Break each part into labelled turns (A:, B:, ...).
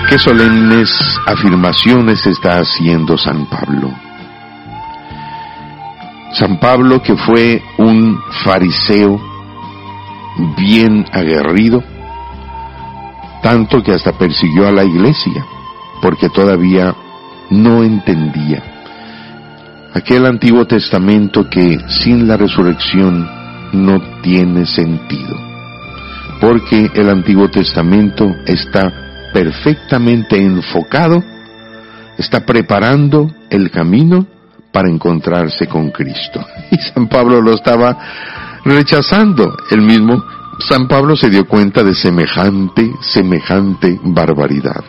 A: Qué solemnes afirmaciones está haciendo San Pablo. San Pablo, que fue un fariseo bien aguerrido, tanto que hasta persiguió a la iglesia, porque todavía no entendía aquel Antiguo Testamento que sin la resurrección no tiene sentido, porque el Antiguo Testamento está perfectamente enfocado, está preparando el camino para encontrarse con Cristo. Y San Pablo lo estaba rechazando. El mismo San Pablo se dio cuenta de semejante barbaridad.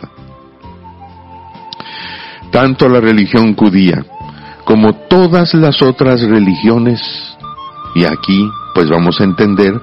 A: Tanto la religión judía como todas las otras religiones, y aquí pues vamos a entender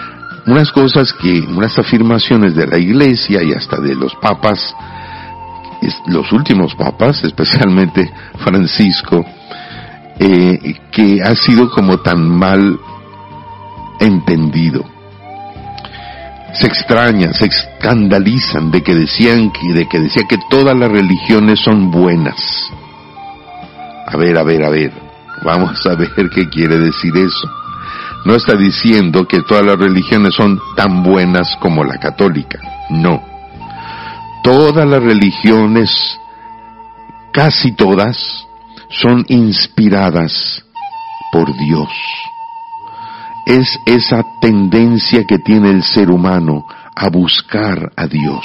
A: unas afirmaciones de la Iglesia y hasta de los papas, los últimos papas, especialmente Francisco, que ha sido como tan mal entendido. Se extrañan, se escandalizan de que decía que todas las religiones son buenas. A ver, vamos a ver qué quiere decir eso. No está diciendo que todas las religiones son tan buenas como la católica, no. Todas las religiones, casi todas, son inspiradas por Dios. Es esa tendencia que tiene el ser humano a buscar a Dios.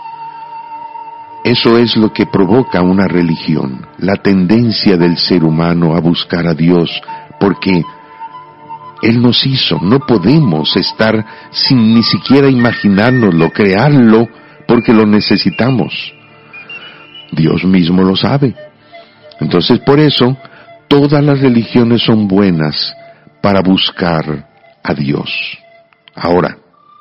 A: Eso es lo que provoca una religión, la tendencia del ser humano a buscar a Dios, porque Él nos hizo. No podemos estar sin ni siquiera imaginárnoslo, crearlo, porque lo necesitamos. Dios mismo lo sabe. Entonces, por eso, todas las religiones son buenas para buscar a Dios. Ahora,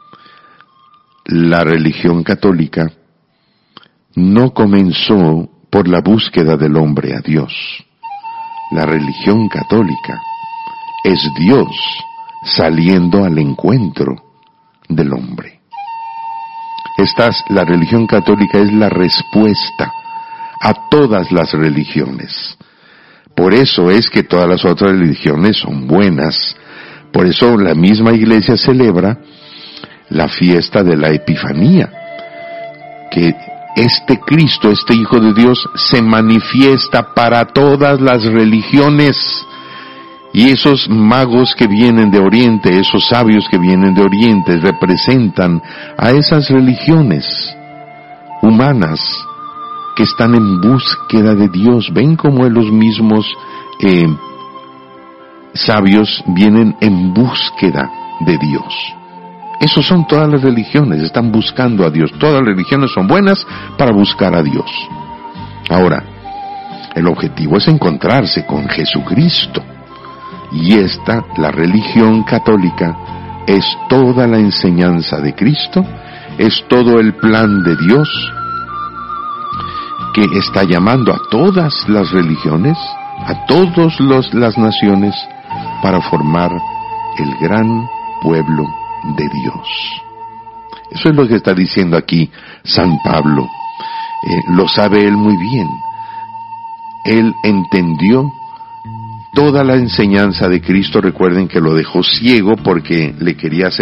A: la religión católica no comenzó por la búsqueda del hombre a Dios. La religión católica es Dios saliendo al encuentro del hombre. La religión católica es la respuesta a todas las religiones. Por eso es que todas las otras religiones son buenas. Por eso la misma Iglesia celebra la fiesta de la Epifanía, que este Cristo, este Hijo de Dios, se manifiesta para todas las religiones. Y esos magos que vienen de Oriente, esos sabios que vienen de Oriente, representan a esas religiones humanas que están en búsqueda de Dios. Ven como los mismos sabios vienen en búsqueda de Dios. Esos son todas las religiones, están buscando a Dios. Todas las religiones son buenas para buscar a Dios. Ahora, el objetivo es encontrarse con Jesucristo. Y la religión católica, es toda la enseñanza de Cristo, es todo el plan de Dios, que está llamando a todas las religiones, a todas las naciones, para formar el gran pueblo de Dios. Eso es lo que está diciendo aquí San Pablo. Lo sabe él muy bien. Él entendió toda la enseñanza de Cristo. Recuerden que lo dejó ciego porque le quería